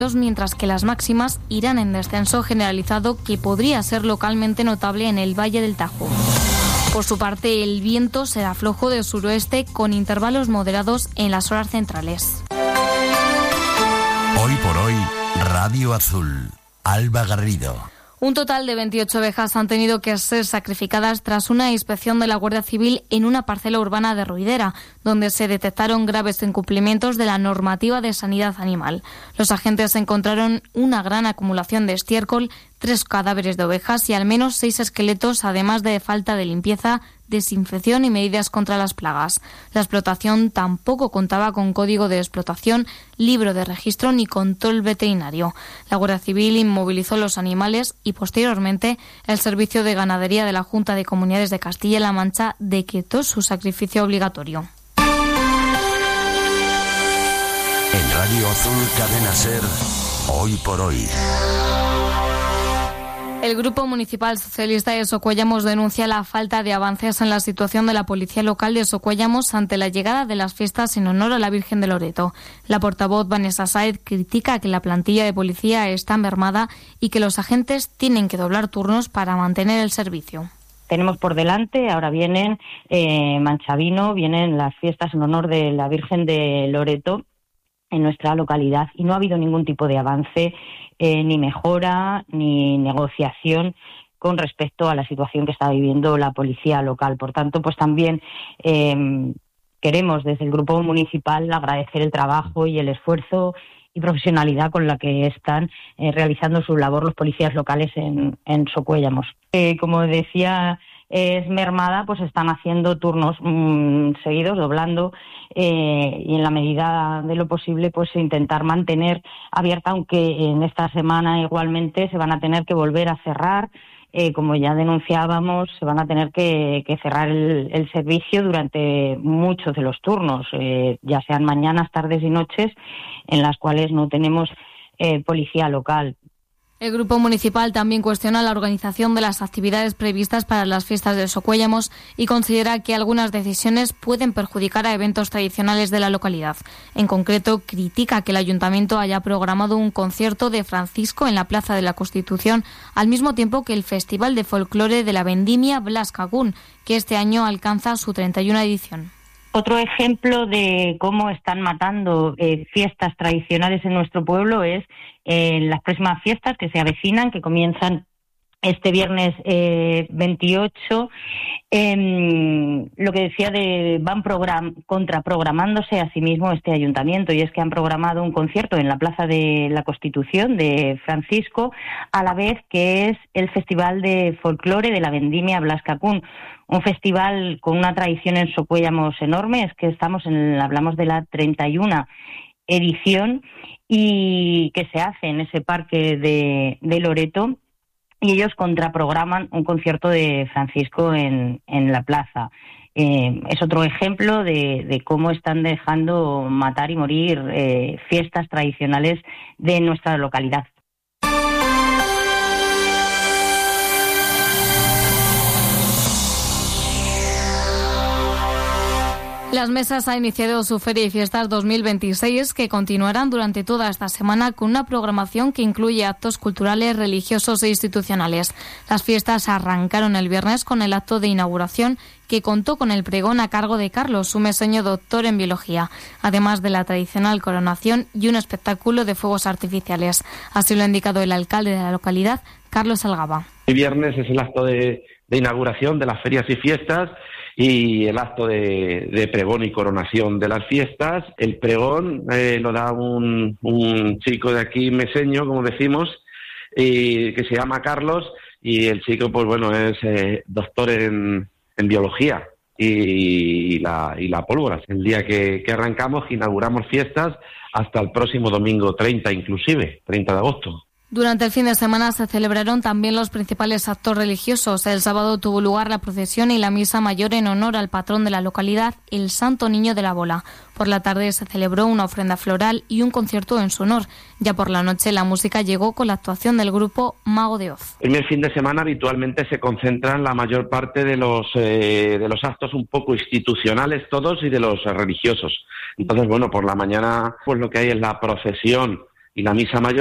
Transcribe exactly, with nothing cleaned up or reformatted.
mientras que las máximas irán en descenso generalizado que podría ser localmente notable en el Valle del Tajo. Por su parte, el viento será flojo de suroeste con intervalos moderados en las horas centrales. Hoy por hoy, Radio Azul, Alba Garrido. Un total de veintiocho ovejas han tenido que ser sacrificadas tras una inspección de la Guardia Civil en una parcela urbana de Ruidera, donde se detectaron graves incumplimientos de la normativa de sanidad animal. Los agentes encontraron una gran acumulación de estiércol, tres cadáveres de ovejas y al menos seis esqueletos, además de falta de limpieza, desinfección y medidas contra las plagas. La explotación tampoco contaba con código de explotación, libro de registro ni control veterinario. La Guardia Civil inmovilizó los animales y posteriormente el Servicio de Ganadería de la Junta de Comunidades de Castilla-La Mancha decretó su sacrificio obligatorio. En Radio Azul, Cadena Ser, Hoy por Hoy. El Grupo Municipal Socialista de Socuéllamos denuncia la falta de avances en la situación de la Policía Local de Socuéllamos ante la llegada de las fiestas en honor a la Virgen de Loreto. La portavoz Vanessa Saez critica que la plantilla de policía está mermada y que los agentes tienen que doblar turnos para mantener el servicio. Tenemos por delante, ahora vienen eh, Manchavino, vienen las fiestas en honor de la Virgen de Loreto en nuestra localidad y no ha habido ningún tipo de avance, eh, ni mejora, ni negociación con respecto a la situación que está viviendo la policía local. Por tanto, pues también eh, queremos desde el Grupo Municipal agradecer el trabajo y el esfuerzo y profesionalidad con la que están eh, realizando su labor los policías locales en, en Socuéllamos. Eh, como decía, es mermada, pues están haciendo turnos mmm, seguidos, doblando, eh, y en la medida de lo posible, pues intentar mantener abierta, aunque en esta semana igualmente se van a tener que volver a cerrar. Eh, como ya denunciábamos, se van a tener que, que cerrar el, el servicio durante muchos de los turnos, eh, ya sean mañanas, tardes y noches, en las cuales no tenemos eh, policía local. El Grupo Municipal también cuestiona la organización de las actividades previstas para las fiestas de Socuéllamos y considera que algunas decisiones pueden perjudicar a eventos tradicionales de la localidad. En concreto, critica que el Ayuntamiento haya programado un concierto de Francisco en la Plaza de la Constitución, al mismo tiempo que el Festival de Folclore de la Vendimia Blas Cagún, que este año alcanza su treinta y una edición. Otro ejemplo de cómo están matando eh, fiestas tradicionales en nuestro pueblo es eh, las próximas fiestas que se avecinan, que comienzan este viernes eh, veintiocho. Eh, lo que decía de van program, contraprogramándose a sí mismo este ayuntamiento, y es que han programado un concierto en la Plaza de la Constitución de Francisco, a la vez que es el Festival de Folclore de la Vendimia Blas Cagún. Un festival con una tradición en Socuéllamos enorme, es que estamos en, hablamos de la treinta y una edición, y que se hace en ese parque de, de Loreto, y ellos contraprograman un concierto de Francisco en, en la plaza. Eh, es otro ejemplo de, de cómo están dejando matar y morir eh, fiestas tradicionales de nuestra localidad. Las Mesas ha iniciado su Feria y Fiestas dos mil veintiséis, que continuarán durante toda esta semana con una programación que incluye actos culturales, religiosos e institucionales. Las fiestas arrancaron el viernes con el acto de inauguración, que contó con el pregón a cargo de Carlos, un meseño doctor en biología, además de la tradicional coronación y un espectáculo de fuegos artificiales. Así lo ha indicado el alcalde de la localidad, Carlos Algaba. El viernes es el acto de, de inauguración de las ferias y fiestas, y el acto de, de pregón y coronación de las fiestas. El pregón eh, lo da un, un chico de aquí, meseño, como decimos, y que se llama Carlos, y el chico, pues bueno, es eh, doctor en, en biología y, y, la, y la pólvora. El día que, que arrancamos, que inauguramos fiestas, hasta el próximo domingo treinta, inclusive, treinta de agosto. Durante el fin de semana se celebraron también los principales actos religiosos. El sábado tuvo lugar la procesión y la misa mayor en honor al patrón de la localidad, el Santo Niño de la Bola. Por la tarde se celebró una ofrenda floral y un concierto en su honor. Ya por la noche la música llegó con la actuación del grupo Mago de Oz. En el fin de semana habitualmente se concentran la mayor parte de los eh, de los actos un poco institucionales todos y de los eh, religiosos. Entonces, bueno, por la mañana pues lo que hay es la procesión y la misa mayor